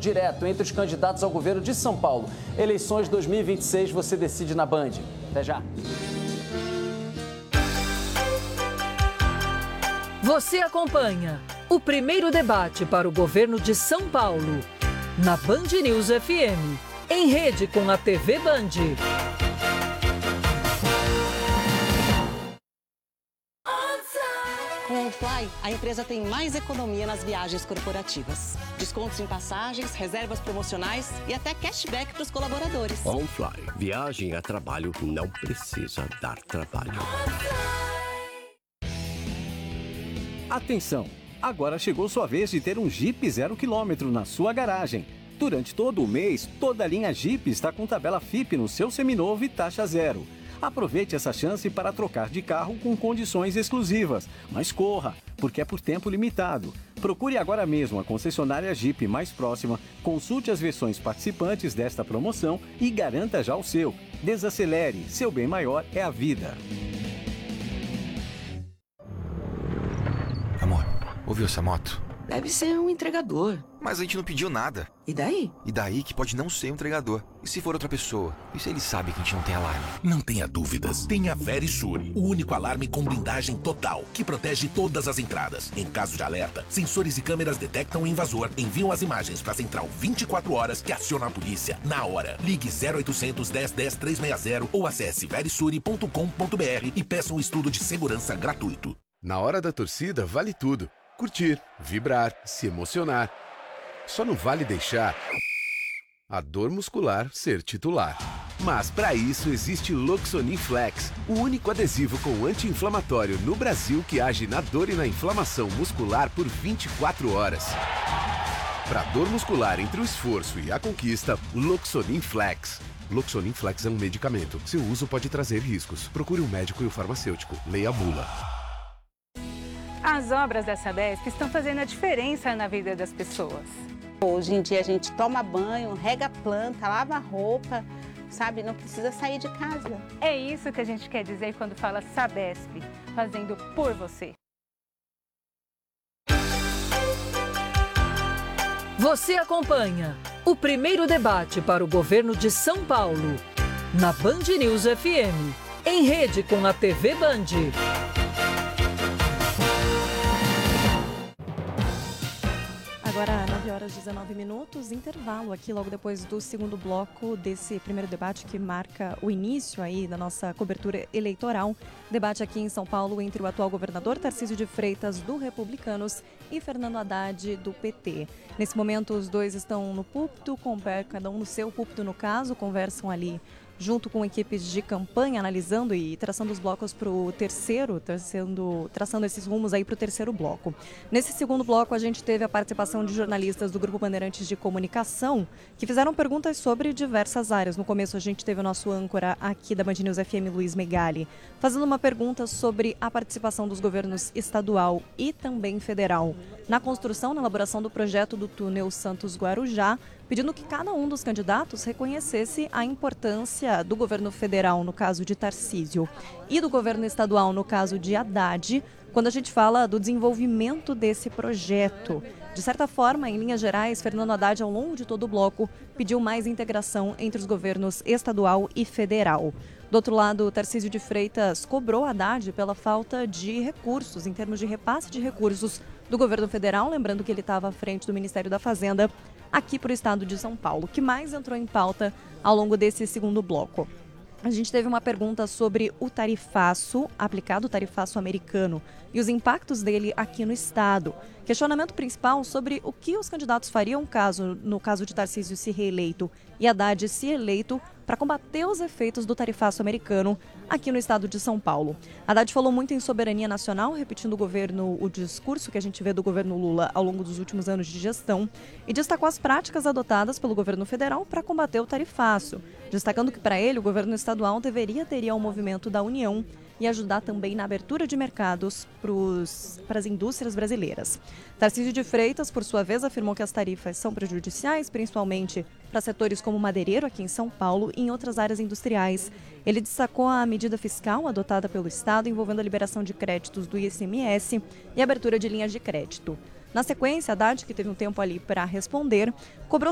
direto entre os candidatos ao governo de São Paulo. Eleições 2026, você decide na Band. Até já. Você acompanha o primeiro debate para o governo de São Paulo, na Band News FM, em rede com a TV Band. Com o Fly, a empresa tem mais economia nas viagens corporativas. Descontos em passagens, reservas promocionais e até cashback para os colaboradores. Com o Fly, viagem a trabalho não precisa dar trabalho. Atenção! Agora chegou sua vez de ter um Jeep 0 km na sua garagem. Durante todo o mês, toda a linha Jeep está com tabela FIP no seu seminovo e taxa zero. Aproveite essa chance para trocar de carro com condições exclusivas. Mas corra, porque é por tempo limitado. Procure agora mesmo a concessionária Jeep mais próxima, consulte as versões participantes desta promoção e garanta já o seu. Desacelere, seu bem maior é a vida. Amor, ouviu essa moto? Deve ser um entregador. Mas a gente não pediu nada. E daí? E daí que pode não ser um entregador. E se for outra pessoa? E se ele sabe que a gente não tem alarme? Não tenha dúvidas. Tem a Verisure, o único alarme com blindagem total, que protege todas as entradas. Em caso de alerta, sensores e câmeras detectam o invasor, enviam as imagens para a central 24 horas que aciona a polícia na hora. Ligue 0800 10 10 360 ou acesse verisure.com.br e peça um estudo de segurança gratuito. Na hora da torcida, vale tudo. Curtir, vibrar, se emocionar. Só não vale deixar a dor muscular ser titular. Mas para isso existe Loxonin Flex, o único adesivo com anti-inflamatório no Brasil que age na dor e na inflamação muscular por 24 horas. Para dor muscular entre o esforço e a conquista, Loxonin Flex. Loxonin Flex é um medicamento. Seu uso pode trazer riscos. Procure um médico e o farmacêutico. Leia a bula. As obras da Sabesp estão fazendo a diferença na vida das pessoas. Hoje em dia a gente toma banho, rega a planta, lava a roupa, sabe? Não precisa sair de casa. É isso que a gente quer dizer quando fala Sabesp, fazendo por você. Você acompanha o primeiro debate para o governo de São Paulo, na Band News FM, em rede com a TV Band. Agora, 9 horas e 19 minutos, intervalo aqui logo depois do segundo bloco desse primeiro debate que marca o início aí da nossa cobertura eleitoral. Debate aqui em São Paulo entre o atual governador Tarcísio de Freitas, do Republicanos, e Fernando Haddad, do PT. Nesse momento, os dois estão no púlpito, cada um no seu púlpito no caso, conversam ali junto com equipes de campanha, analisando e traçando os blocos para o terceiro, traçando esses rumos aí para o terceiro bloco. Nesse segundo bloco, a gente teve a participação de jornalistas do Grupo Bandeirantes de Comunicação, que fizeram perguntas sobre diversas áreas. No começo, a gente teve o nosso âncora aqui da Band News FM, Luiz Megali, fazendo uma pergunta sobre a participação dos governos estadual e também federal na construção, na elaboração do projeto do túnel Santos-Guarujá, pedindo que cada um dos candidatos reconhecesse a importância do governo federal, no caso de Tarcísio, e do governo estadual, no caso de Haddad, quando a gente fala do desenvolvimento desse projeto. De certa forma, em linhas gerais, Fernando Haddad, ao longo de todo o bloco, pediu mais integração entre os governos estadual e federal. Do outro lado, Tarcísio de Freitas cobrou Haddad pela falta de recursos, em termos de repasse de recursos do governo federal, lembrando que ele estava à frente do Ministério da Fazenda, aqui para o estado de São Paulo. O que mais entrou em pauta ao longo desse segundo bloco? A gente teve uma pergunta sobre o tarifaço, aplicado o tarifaço americano, e os impactos dele aqui no estado. Questionamento principal sobre o que os candidatos fariam no caso de Tarcísio se reeleito e Haddad se eleito para combater os efeitos do tarifaço americano aqui no estado de São Paulo. Haddad falou muito em soberania nacional, repetindo o discurso que a gente vê do governo Lula ao longo dos últimos anos de gestão, e destacou as práticas adotadas pelo governo federal para combater o tarifaço, destacando que para ele o governo estadual deveria aderir ao movimento da União e ajudar também na abertura de mercados para as indústrias brasileiras. Tarcísio de Freitas, por sua vez, afirmou que as tarifas são prejudiciais, principalmente para setores como madeireiro aqui em São Paulo e em outras áreas industriais. Ele destacou a medida fiscal adotada pelo Estado envolvendo a liberação de créditos do ICMS e a abertura de linhas de crédito. Na sequência, Haddad, que teve um tempo ali para responder, cobrou